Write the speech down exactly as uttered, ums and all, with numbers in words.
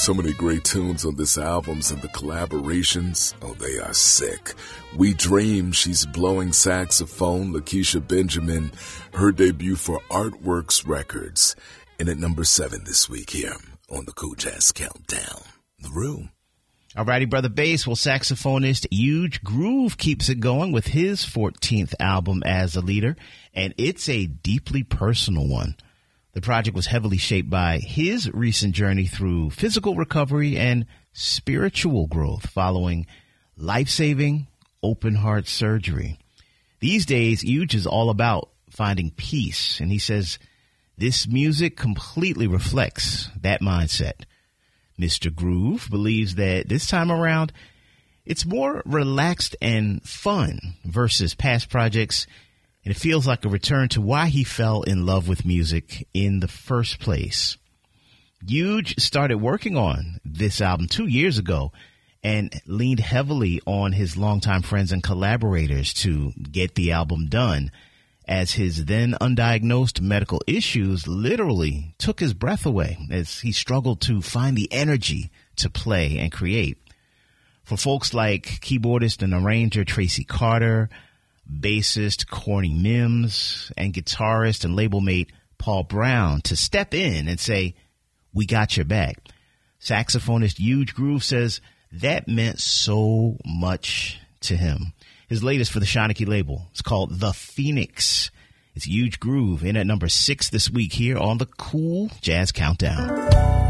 So many great tunes on this album, and the collaborations, oh, they are sick. We Dream, she's blowing saxophone. Lakeisha Benjamin, her debut for Artworks Records. And at number seven this week here on the Cool Jazz Countdown, The Room. Alrighty, Brother Bass. Well, saxophonist Huge Groove keeps it going with his fourteenth album as a leader, and it's a deeply personal one. The project was heavily shaped by his recent journey through physical recovery and spiritual growth following life-saving open-heart surgery. These days, Huge is all about finding peace, and he says this music completely reflects that mindset. Mister Groove believes that this time around, it's more relaxed and fun versus past projects, and it feels like a return to why he fell in love with music in the first place. Huge started working on this album two years ago and leaned heavily on his longtime friends and collaborators to get the album done, as his then undiagnosed medical issues literally took his breath away as he struggled to find the energy to play and create. For folks like keyboardist and arranger Tracy Carter, bassist Corny Mims, and guitarist and label mate Paul Brown to step in and say, "We got your back," saxophonist Huge Groove says that meant so much to him. His latest for the Shanachie label is called The Phoenix. It's Huge Groove in at number six this week here on the Cool Jazz Countdown.